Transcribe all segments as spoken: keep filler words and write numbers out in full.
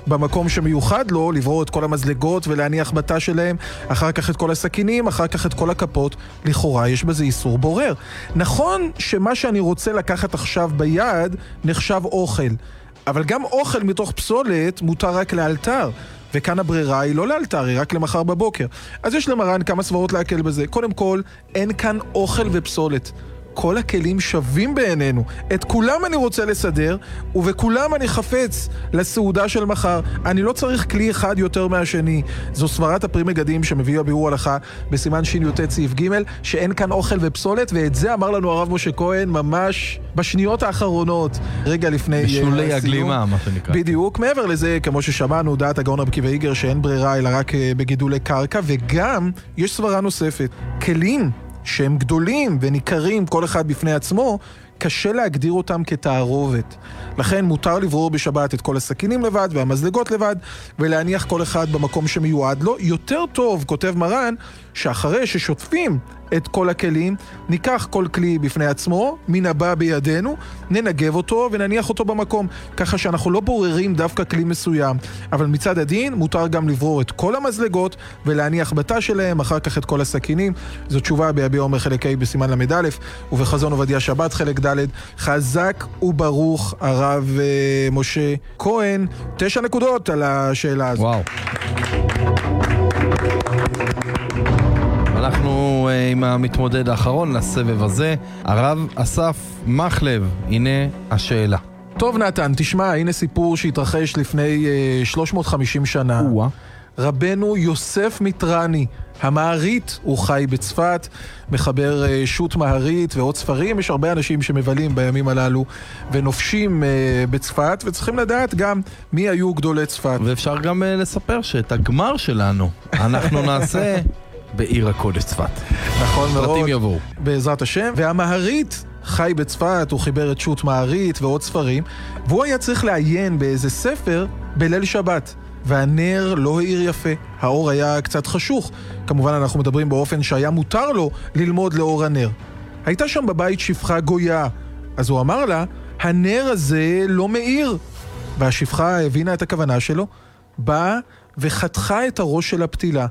במקום שמיוחד לו, לברור את כל המזלגות ולהניח בתא שלהם, אחר כך את כל הסכינים, אחר כך את כל הכפות. לכאורה יש בזה איסור בורר. נכון שמה שאני רוצה לקחת עכשיו ביד נחשב אוכל, אבל גם אוכל מתוך פסולת מותר רק לאלתר, וכאן הברירה היא לא לאלתר, היא רק למחר בבוקר. אז יש למרן כמה סברות להקל בזה. קודם כל, אין כאן אוכל ופסולת. כל הכלים שווים בעינינו. את כולם אני רוצה לסדר, ובכולם אני חפץ לסעודה של מחר. אני לא צריך כלי אחד יותר מהשני. זו סברת הפרי מגדים שמביא הביאור הלכה בסימן שי"ט סעיף ג', שאין כאן אוכל ופסולת, ואת זה אמר לנו הרב משה כהן ממש בשניות האחרונות, רגע לפני בשולי הגלימה, מה שנקרא. בדיוק. מעבר לזה, כמו ששמענו, דעת הגאון רבי עקיבא איגר שאין ברירה אלא רק בגידולי קרקע, וגם יש סברה נוספת. כלים שהם גדולים וניכרים כל אחד בפני עצמו, קשה להגדיר אותם כתערובת. לכן מותר לברור בשבת את כל הסכינים לבד והמזלגות לבד, ולהניח כל אחד במקום שמיועד לו. יותר טוב, כותב מרן, שאחרי ששוטפים את כל הכלים, ניקח כל כלי בפני עצמו, מן הבא בידינו, ננגב אותו ונניח אותו במקום, ככה שאנחנו לא בוררים דווקא כלי מסוים. אבל מצד הדין מותר גם לברור את כל המזלגות ולהניח בתא שלהם, אחר כך את כל הסכינים. זו תשובה ביביע אומר חלק ה' בסימן למד א', ובחזון עובדיה שבת חלק ד'. חזק וברוך הרב uh, משה כהן. תשע נקודות על השאלה הזו. וואו. אנחנו uh, עם המתמודד האחרון לסבב הזה, הרב אסף מחלב. הנה השאלה. טוב נתן, תשמע, הנה סיפור שהתרחש לפני uh, שלוש מאות וחמישים שנה. וואו. רבנו יוסף מיטרני, המערית, הוא חי בצפת, מחבר uh, שו"ת מערית ועוד ספרים. יש הרבה אנשים שמבלים בימים הללו ונופשים uh, בצפת, וצריכים לדעת גם מי היו גדולי צפת. ואפשר גם uh, לספר שאת הגמר שלנו אנחנו נעשה בעיר הקודש צפת. נכון מאוד. פרטים יבואו. בעזרת השם. והמערית חי בצפת, הוא חיבר את שו"ת מערית ועוד ספרים, והוא היה צריך לעיין באיזה ספר בליל שבת. והנר לא העיר יפה, האור היה קצת חשוך. כמובן אנחנו מדברים באופן שהיה מותר לו ללמוד לאור הנר. הייתה שם בבית שפחה גויה, אז הוא אמר לה, הנר הזה לא מאיר. והשפחה הבינה את הכוונה שלו, באה וחתכה את הראש של הפתילה.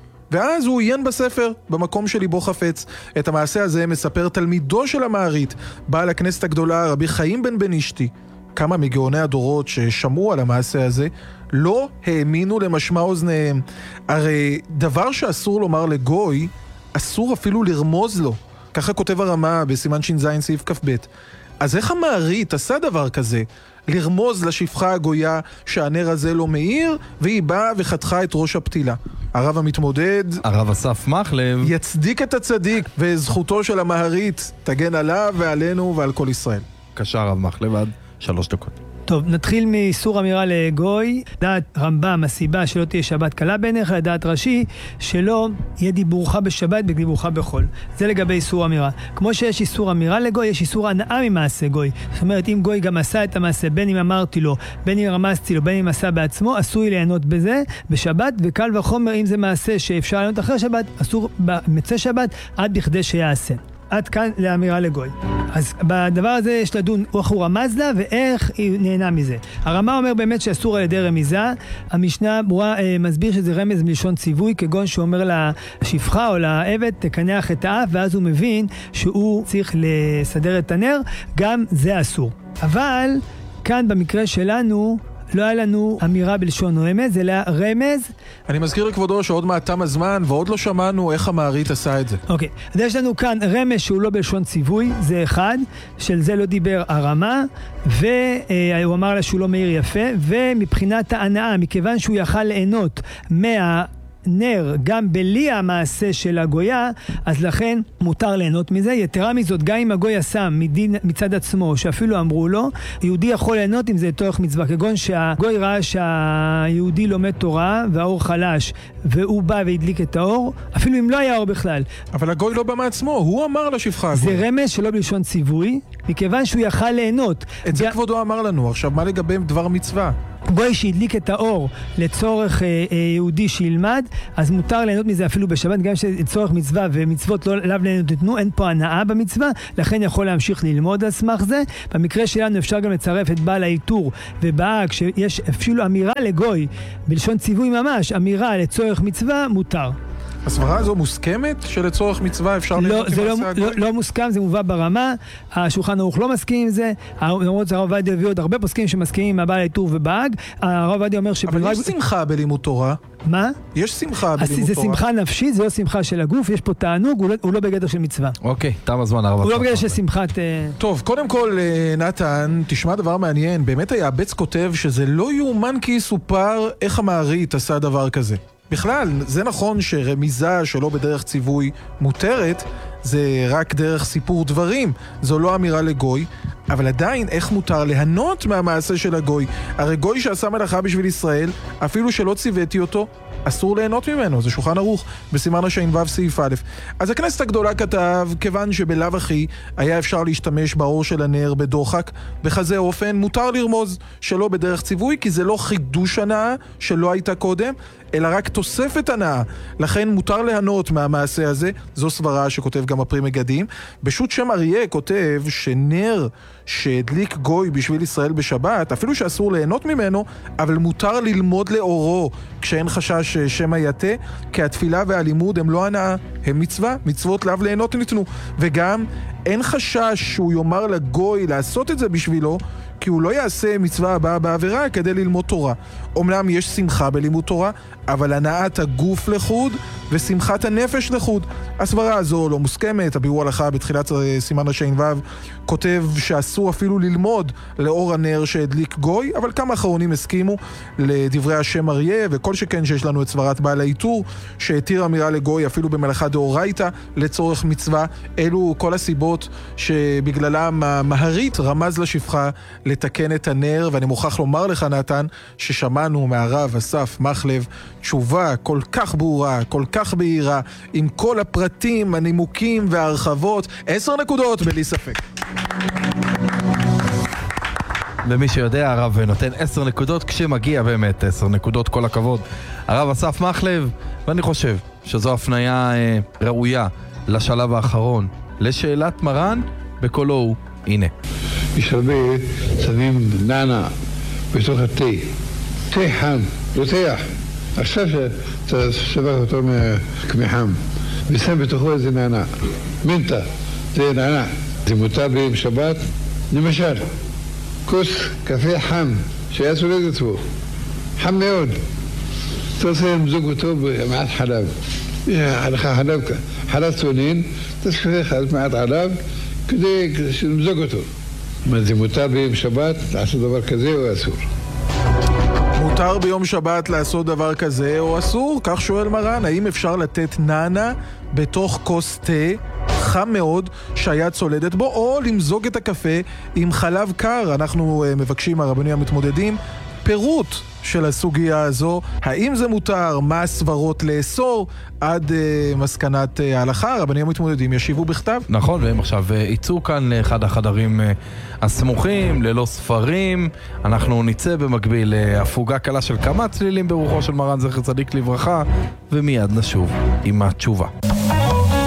ואז הוא עיין בספר, במקום שליבו חפץ. את המעשה הזה מספר תלמידו של המערית, בעל הכנסת הגדולה, רבי חיים בן בן אשתי. כמה מגאוני הדורות ששמעו על המעשה הזה לא האמינו למשמע אוזניהם. הרי דבר שאסור לומר לגוי, אסור אפילו לרמוז לו. ככה כותב הרמה בסימן ש"ז סעיף כ"ב. אז איך המערית עשה דבר כזה? לרמוז לשפחה הגויה שהנר הזה לא מאיר, והיא באה וחתכה את ראש הפתילה. הרב המתמודד, הרב אסף מחלב, יצדיק את הצדיק, וזכותו של המערית תגן עליו ועלינו ועל כל ישראל. בבקשה הרב מחלב, עד שלוש דקות. טוב, נתחיל מאיסור אמירה לגוי. דעת רמב"ם, הסיבה שלא תהיה שבת קלה בעיניך, לדעת רש"י, שלא יהיה דיבורך בשבת ודיבורך בחול. זה לגבי איסור אמירה. כמו שיש איסור אמירה לגוי, יש איסור הנאה ממעשה גוי. זאת אומרת, אם גוי גם עשה את המעשה, בין אם אמרתי לו, בין אם רמזתי לו, בין אם עשה בעצמו, עשוי ליהנות בזה בשבת, וקל וחומר אם זה מעשה שאפשר ליהנות אחרי שבת, אסור במצא שבת עד בכדי שיעשה. עד כאן לאמירה לגוי. אז בדבר הזה יש לדון איך הוא רמז לה ואיך היא נהנה מזה. הרמה אומר באמת שאסור על ידי רמיזה. המשנה ברורה אה, מסביר שזה רמז מלשון ציווי, כגון שאומר לשפחה או לעבד תקנח את האף, ואז הוא מבין שהוא צריך לסדר את הנר. גם זה אסור. אבל כאן במקרה שלנו לא היה לנו אמירה בלשון רמז, אלא רמז. אני מזכיר לכבודו שעוד מעט תם הזמן, ועוד לא שמענו איך המערית עשה את זה. אוקיי, אז יש לנו כאן רמז שהוא לא בלשון ציווי, זה אחד, של זה לא דיבר הרמה, והוא אמר לה שהוא לא מאיר יפה, ומבחינת ההנאה, מכיוון שהוא יכל ליהנות מה... נר גם בלי המעשה של הגויה, אז לכן מותר ליהנות מזה. יתרה מזאת, גם אם הגוי עשה מדין, מצד עצמו, שאפילו אמרו לו, יהודי יכול ליהנות עם זה תוך מצווה, כגון שהגוי ראה שהיהודי לומד תורה והאור חלש, והוא בא והדליק את האור, אפילו אם לא היה אור בכלל. אבל הגוי לא בא מעצמו, הוא אמר לשפחה. זה רמז שלא בלשון ציווי, מכיוון שהוא יכל ליהנות. את זה כבודו אמר לנו, עכשיו מה לגבי דבר מצווה? גוי שהדליק את האור לצורך אה, אה, יהודי שילמד, אז מותר ליהנות מזה אפילו בשבת, גם שצורך מצווה ומצוות לא לאו ליהנות נתנו, אין פה הנאה במצווה, לכן יכול להמשיך ללמוד על סמך זה. במקרה שלנו אפשר גם לצרף את בעל העיטור ובהג, שיש אפילו אמירה לגוי, בלשון ציווי ממש, אמירה לצורך מצווה, מותר. הסברה הזו מוסכמת שלצורך מצווה אפשר לא, ליהנות זה עם לא, מעשה לא, הגוי? לא מוסכם, זה מובא ברמה, השולחן ערוך לא מסכים עם זה, למרות שהרב עובדיה הביא עוד הרבה פוסקים שמסכימים עם בעל העיטור ובהג, הרב עובדיה אומר אבל שבלרג... יש שמחה בלימוד תורה. מה? יש שמחה אז בלימוד זה תורה. שמחה נפשית, זה לא שמחה של הגוף, יש פה תענוג, הוא לא, הוא לא בגדר של מצווה. אוקיי, תם הזמן, הרב הוא לא אסף. בגדר של שמחת... אה, טוב, קודם כל, אה, נתן, תשמע דבר מעניין. באמת היעבץ כותב שזה לא יאומן כי יסופר איך המערית עשה דבר כזה. בכלל, זה נכון שרמיזה שלא בדרך ציווי מותרת, זה רק דרך סיפור דברים, זו לא אמירה לגוי, אבל עדיין איך מותר ליהנות מהמעשה של הגוי? הרי גוי שעשה מלאכה בשביל ישראל, אפילו שלא ציוויתי אותו, אסור ליהנות ממנו, זה שולחן ערוך בסימן הש"ו סעיף א'. אז הכנסת הגדולה כתב, כיוון שבלאו הכי היה אפשר להשתמש באור של הנר בדוחק, בכזה אופן מותר לרמוז שלא בדרך ציווי, כי זה לא חידוש הנאה שלא הייתה קודם, אלא רק תוספת הנאה. לכן מותר ליהנות מהמעשה הזה, זו סברה שכותב גם הפרי מגדים. בשו"ת שם אריה כותב שנר שהדליק גוי בשביל ישראל בשבת, אפילו שאסור ליהנות ממנו, אבל מותר ללמוד לאורו כשאין חשש שמא יתה, כי התפילה והלימוד הם לא הנאה, הם מצווה, מצוות לאו ליהנות ניתנו. וגם אין חשש שהוא יאמר לגוי לעשות את זה בשבילו, כי הוא לא יעשה מצווה הבאה בעבירה כדי ללמוד תורה. אומנם יש שמחה בלימוד תורה, אבל הנאת הגוף לחוד ושמחת הנפש לחוד. הסברה הזו לא מוסכמת. הביאור הלכה בתחילת סימן הש"ו כותב שאסור אפילו ללמוד לאור הנר שהדליק גוי, אבל כמה אחרונים הסכימו לדברי השם אריה, וכל שכן שיש לנו את סברת בעל העיטור שהתיר אמירה לגוי אפילו במלאכה דאורייתא לצורך מצווה. אלו כל הסיבות שבגללם המהרית רמז לשפחה לתקן את הנר. ואני מוכרח לומר לך נתן ששמענו מהרב אסף מחלב תשובה כל כך ברורה, כל כך בהירה, עם כל הפרטים, הנימוקים וההרחבות. עשר נקודות בלי ספק. ומי שיודע, הרב נותן עשר נקודות כשמגיע באמת עשר נקודות, כל הכבוד. הרב אסף מחלב, ואני חושב שזו הפניה אה, ראויה לשלב האחרון, לשאלת מרן בקולו הוא. הנה. יש הרבה שמים נענה בתוך התה. תה חם, רותח. עכשיו שאתה שבח אותו כמחם, ושם בתוכו איזה נענה. מנטה, זה נענה. זה מותר ביום שבת. למשל, כוס קפה חם, שהיה צולד אותו. חם מאוד. אתה רוצה למזוג אותו במעט חלב. היה לך חלב, חלב צונן, תשכח מעט חלב כדי למזוג אותו. זה מותר ביום שבת לעשות דבר כזה או אסור? מותר ביום שבת לעשות דבר כזה או אסור? כך שואל מרן, האם אפשר לתת נענה בתוך כוס תה חם מאוד שהיה צולדת בו, או למזוג את הקפה עם חלב קר? אנחנו uh, מבקשים הרבנים המתמודדים פירוט של הסוגיה הזו, האם זה מותר, מה הסברות לאסור, עד uh, מסקנת uh, ההלכה. הרבנים המתמודדים ישיבו בכתב. נכון, והם עכשיו יצאו כאן לאחד החדרים uh, הסמוכים, ללא ספרים. אנחנו נצא במקביל להפוגה קלה של כמה צלילים ברוחו של מרן זכר צדיק לברכה, ומיד נשוב עם התשובה.